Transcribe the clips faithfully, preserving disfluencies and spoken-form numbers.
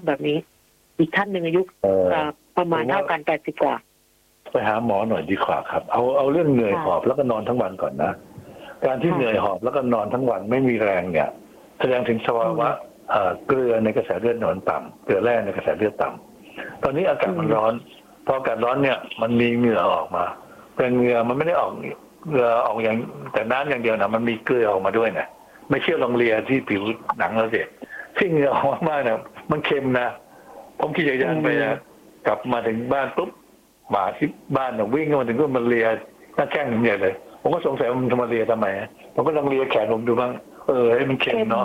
แบบนี้ อีกท่านหนึ่งอายุประมาณเท่ากันแปดสิบกว่าไปหาหมอหน่อยดีกว่าครับเอาเอาเรื่องเหนื่อยหอบแล้วก็นอนทั้งวันก่อนนะการที่เหนื่อยหอบแล้วก็นอนทั้งวันไม่มีแรงเนี่ยแสดงถึงสภาวะเกลือในกระแสเลือดหนอนต่ำเกลือแร่ในกระแสเลือดต่ำตอนนี้อากาศมันร้อนพออากาศร้อนเนี่ยมันมีเหงื่อออกมาแต่เหงื่อมันไม่ได้ออกเหงื่อออกอย่างแต่น้ำอย่างเดียวนะมันมีเกลือออกมาด้วยนะไม่เชื่อลองเลียที่ผิวหนังเราสิที่เหงื่อออกมากๆเนี่ยมันเค็มนะผมขี่จักรยานไปนะกลับมาถึงบ้านปุ๊บหมาที่บ้านเนี่ยวิ่งเข้ามาถึงก็มาเลียหน้าแข้งผมใหญ่เลยผมก็สงสัยว่ามันจะมาเลียทำไมผมก็ลองเลียแขนผมดูบ้างเออให้มันเค็มเนาะ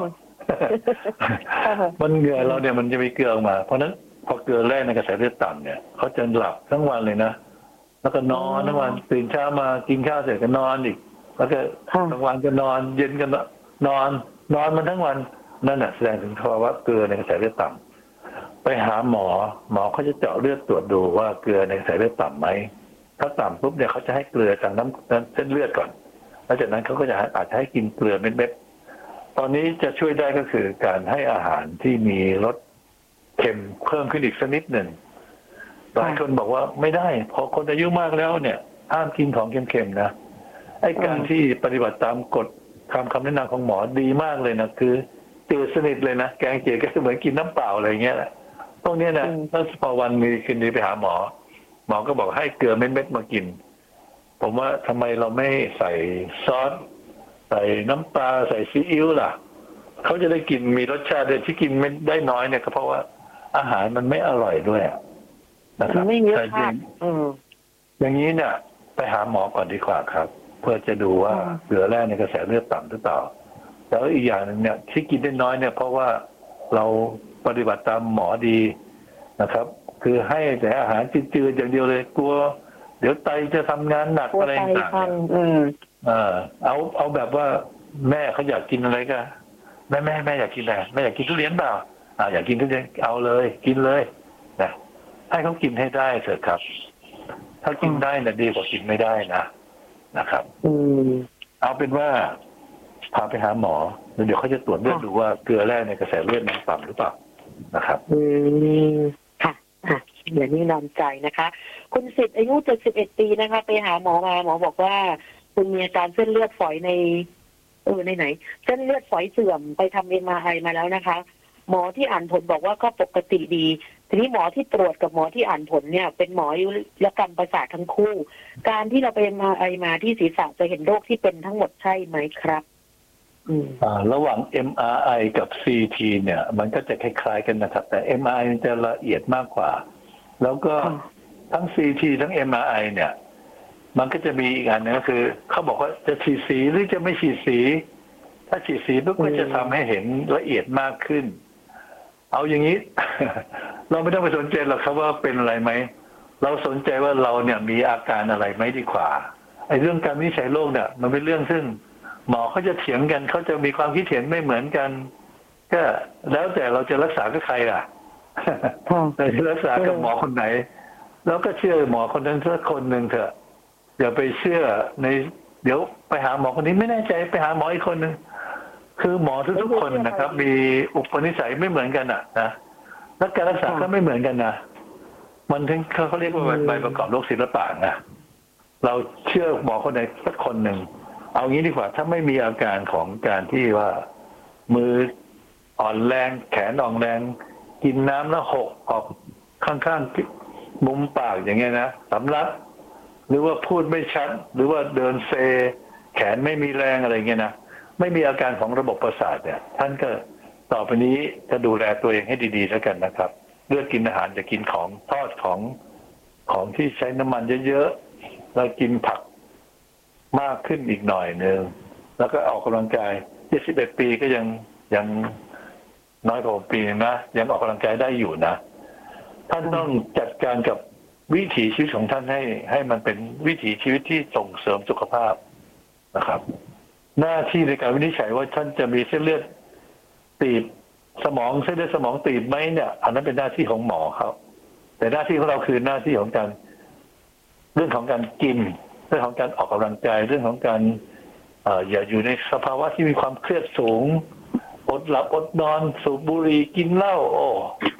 มันเหงื่อเราเนี่ยมันจะมีเกลือออกมาเพราะนั้นพอเกลือแร่ในกระแสเลือดต่ำเนี่ยเขาจะหลับทั้งวันเลยนะแล้วก็นอนทั้งวันตื่นเช้ามากินข้าวเสร็จก็นอนอีกแล้วก็กลางวันก็นอนเย็นก็นอนนอนมันทั้งวันนั่นแหะแสดงถึงภาวะเกลือในกระแสเลือดต่ำไปหาหมอหมอเขาจะเจาะเลือดตรวจดูว่าเกลือในกระแสเลือดต่ำไหมถ้าต่ำปุ๊บเนี่ยเขาจะให้เกลือจากน้ำเส้นเลือดก่อนแล้วจากนั้นเขาก็จะอาจจะให้กินเกลือเม็ดๆตอนนี้จะช่วยได้ก็คือการให้อาหารที่มีรสเค็มเพิ่มขึ้นอีกสักนิดหนึ่งหลายคนบอกว่าไม่ได้พอคนอายุมากแล้วเนี่ยห้ามกินของเค็มๆนะไอ้การที่ปฏิบัติตามกฎคำคำแนะนำของหมอดีมากเลยนะคือจืดสนิทเลยนะแกงเจียวก็เหมือนกินน้ำเปล่าอะไรเงี้ยตรงนี้นะถ้าพอวันมีคืนนี้ไปหาหมอหมอก็บอกให้เกลือเม็ดๆมากินผมว่าทำไมเราไม่ใส่ซอสใส่น้ำปลาใส่ซีอิ๊วล่ะเขาจะได้กินมีรสชาติที่กินไม่ได้น้อยเนี่ยก็เพราะว่าอาหารมันไม่อร่อยด้วยนะครับไม่มีรสชาติอย่างนี้เนี่ยไปหาหมอก่อนดีกว่าครับเพื่อจะดูว่าเกลือแร่ในกระแสเลือดต่ำหรือเปล่าแล้วอีกอย่างหนึ่งเนี่ยที่กินได้น้อยเนี่ยเพราะว่าเราปฏิบัติตามหมอดีนะครับคือให้แต่อาหารจืดๆอย่างเดียวเลยกลัวเดี๋ยวไตจะทำงานหนักอะไรต่างๆอืมอ่าเอาเอาแบบว่าแม่เขาอยากกินอะไรก็แม่แม่แม่อยากกินอะไรแม่อยากกินทุเรียนเปล่าอ่าอยากกินทุเรียนเอาเลยกินเลยนะให้เขากินให้ได้เถอะครับถ้ากินได้นะดีกว่ากินไม่ได้นะนะครับอืมเอาเป็นว่าพาไปหาหมอแล้วเดี๋ยวเขาจะตรวจเลือดดูว่าเกลือแร่ในกระแสเลือดมันต่ำหรือเปล่านะครับอืมค่ะค่ะอย่างนี้นอนใจนะคะคุณสิทธิ์อายุเจ็ดสิบเอ็ดปีนะคะไปหาหมอมาหมอบอกว่าคุณมีอาการเส้นเลือดฝอยในเออในไหนเส้นเลือดฝอยเสื่อมไปทำเอ็ม อาร์ ไอ มาแล้วนะคะหมอที่อ่านผลบอกว่าก็ปกติดีทีนี้หมอที่ตรวจกับหมอที่อ่านผลเนี่ยเป็นหมออายุรกรรมประสาททั้งคู่การที่เราไป เอ็ม อาร์ ไอ มาที่ศีรษะจะเห็นโรคที่เป็นทั้งหมดใช่ไหมครับอ่าระหว่าง เอ็ม อาร์ ไอ กับ ซี ที เนี่ยมันก็จะคล้ายๆกันนะครับแต่ เอ็ม อาร์ ไอ มันจะละเอียดมากกว่าแล้วก็ทั้ง ซี ที ทั้ง เอ็ม อาร์ ไอ เนี่ยมันก็จะมีอีกอันนึงก็คือเขาบอกว่าจะฉีดสีหรือจะไม่ฉีดสีถ้าฉีดสีปุ๊บก็จะทำให้เห็นละเอียดมากขึ้นเอาอย่างนี้ เราไม่ต้องไปสนใจหรอกครับว่าเป็นอะไรไหมเราสนใจว่าเราเนี่ยมีอาการอะไรไหมดีกว่าไอ้เรื่องการวินิจฉัยโรคเนี่ยมันเป็นเรื่องซึ่งหมอเขาจะเถียงกันเขาจะมีความคิดเห็นไม่เหมือนกันก็แล้วแต่เราจะรักษากับใครล่ะแต่จะรักษากับหมอคนไหนแล้วก็เชื่อหมอคนนั้นสักคนหนึ่งเถอะอย่าไปเชื่อในเดี๋ยวไปหาหมอคนนี้ไม่แน่ใจไปหาหมออีกคนหนึ่งคือหมอทุกๆคนนะครับมีอุปนิสัยไม่เหมือนกันอ่ะนะและการรักษาก็ไม่เหมือนกันนะมันถึงเขาเรียกว่าใบประกอบโรคศิลปะนะเราเชื่อหมอคนไหนสักคนหนึ่งเอางี้ดีกว่าถ้าไม่มีอาการของการที่ว่ามืออ่อนแรงแขนอ่อนแรงกินน้ำแล้วหกออกข้างๆมุมปากอย่างเงี้ยนะสำลักหรือว่าพูดไม่ชัดหรือว่าเดินเซแขนไม่มีแรงอะไรเงี้ยนะไม่มีอาการของระบบประสาทเนี่ยท่านก็ต่อไปนี้จะดูแลตัวเองให้ดีๆแล้วกันนะครับเลือกกินอาหารจะกินของทอดของของที่ใช้น้ำมันเยอะๆแล้วกินผักมากขึ้นอีกหน่อยนึงแล้วก็ออกกำลังกายเจ็ดสิบเอ็ดปีก็ยังยังน้อยกว่าปีนะยังออกกำลังกายได้อยู่นะท่านต้องจัดการกับวิถีชีวิตของท่านให้ให้มันเป็นวิถีชีวิตที่ส่งเสริมสุขภาพนะครับหน้าที่ในการวินิจฉัยว่าท่านจะมีเส้นเลือดตีบสมองเส้นเลือดสมองตีบไหมเนี่ยอันนั้นเป็นหน้าที่ของหมอเขาแต่หน้าที่ของเราคือหน้าที่ของการเรื่องของการกินเรื่องของการออกกำลังกายเรื่องของการเอ่ออย่าอยู่ในสภาวะที่มีความเครียดสูงอดหลับอดนอนสูบบุหรี่กินเหล้าโอ้